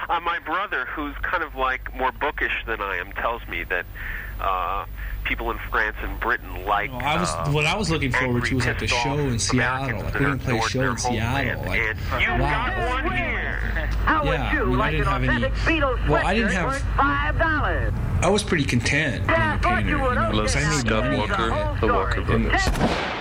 My brother, who's kind of like more bookish than I am, tells me that people in France and Britain like. What I was looking forward to was like the show in Seattle. Like, we're gonna play a show in Seattle. Like, and you got one here. How would you like an authentic Beatles sweatshirt worth $5? I was pretty content being a painter. Let's Scott Walker, the Walker Brothers.